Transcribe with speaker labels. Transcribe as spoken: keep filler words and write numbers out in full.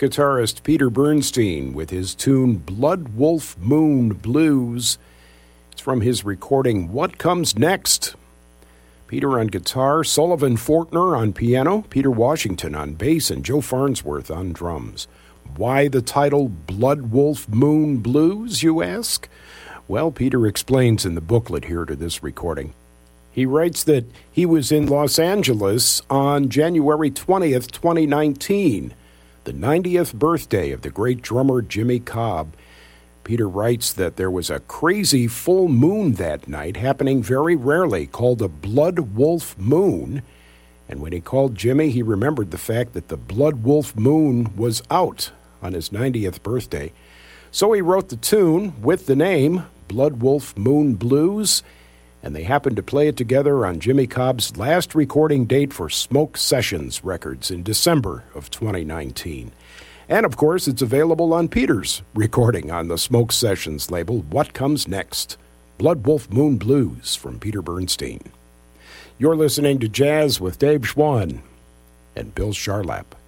Speaker 1: guitarist Peter Bernstein with his tune Blood Wolf Moon Blues. It's from his recording What Comes Next. Peter on guitar, Sullivan Fortner on piano, Peter Washington on bass, and Joe Farnsworth on drums. Why the title Blood Wolf Moon Blues, you ask? Well, Peter explains in the booklet here to this recording. He writes that he was in Los Angeles on January twentieth, twenty nineteen, the ninetieth birthday of the great drummer Jimmy Cobb. Peter writes that there was a crazy full moon that night, happening very rarely, called a Blood Wolf Moon. And when he called Jimmy, he remembered the fact that the Blood Wolf Moon was out on his ninetieth birthday. So he wrote the tune with the name Blood Wolf Moon Blues, and they happened to play it together on Jimmy Cobb's last recording date for Smoke Sessions Records in December of twenty nineteen. And, of course, it's available on Peter's recording on the Smoke Sessions label, What Comes Next? Blood Wolf Moon Blues from Peter Bernstein. You're listening to Jazz with Dave Schwann and Bill Charlap.